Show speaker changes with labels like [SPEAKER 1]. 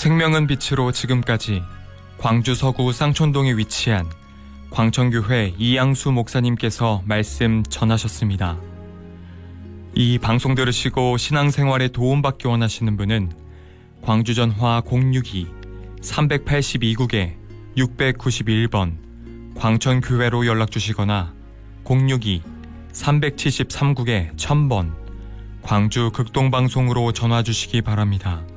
[SPEAKER 1] 생명은 빛으로 지금까지 광주 서구 쌍촌동에 위치한 광천교회 이양수 목사님께서 말씀 전하셨습니다. 이 방송 들으시고 신앙생활에 도움받기 원하시는 분은 광주전화 062-382국에 691번 광천교회로 연락주시거나 062-373국에 1000번 광주 극동방송으로 전화주시기 바랍니다.